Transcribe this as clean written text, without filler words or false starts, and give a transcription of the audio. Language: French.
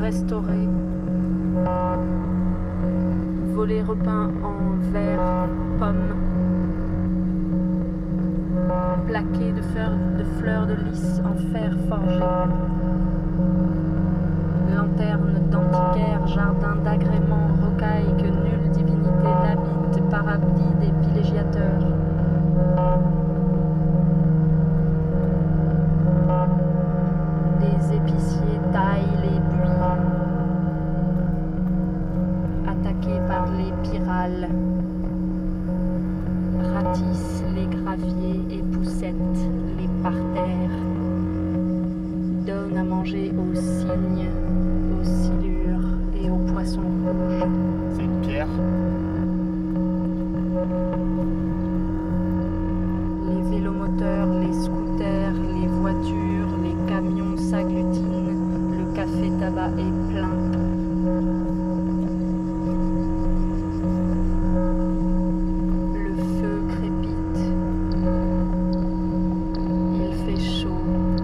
restaurés, volets repeints en vert pomme, plaqués de fleurs de lys en fer forgé, lanternes d'antiquaires, jardins d'agréments, rocailles que nulle divinité n'habite, paradis des villégiateurs. Des épiciers taillent les buis, attaqués par les pyrales, ratissent les graviers et poussettent les parterres, donnent à manger aux cygnes, aux silures et aux poissons rouges. C'est une pierre. Les vélomoteurs, les scooters, les voitures, les camions s'agglutinent, le café-tabac est plein.